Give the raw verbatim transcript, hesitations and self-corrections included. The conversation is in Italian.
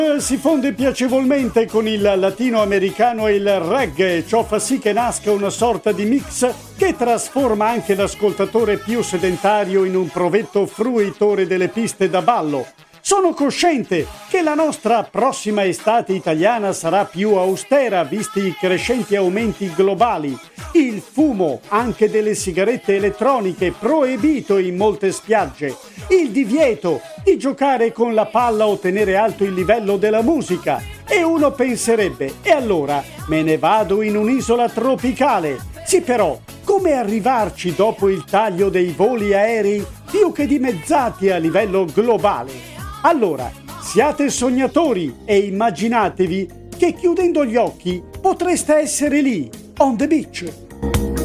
Si fonde piacevolmente con il latinoamericano e il reggae, ciò fa sì che nasca una sorta di mix che trasforma anche l'ascoltatore più sedentario in un provetto fruitore delle piste da ballo. Sono cosciente che la nostra prossima estate italiana sarà più austera visti i crescenti aumenti globali. Il fumo, anche delle sigarette elettroniche, proibito in molte spiagge. Il divieto di giocare con la palla o tenere alto il livello della musica. E uno penserebbe, e allora me ne vado in un'isola tropicale. Sì, però, come arrivarci dopo il taglio dei voli aerei più che dimezzati a livello globale? Allora, siate sognatori e immaginatevi che chiudendo gli occhi potreste essere lì, on the beach.